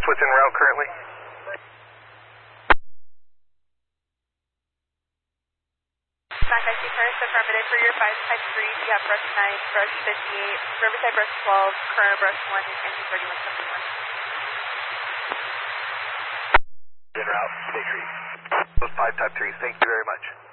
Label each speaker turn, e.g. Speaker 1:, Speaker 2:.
Speaker 1: what's en route currently?
Speaker 2: Back I see first, affirmative for your 5 type 3, you have brush 9, brush 58, Riverside brush 12, Corona brush 1, and engine 3171.
Speaker 1: En route, stay tree. Those 5 type 3s, thank you very much.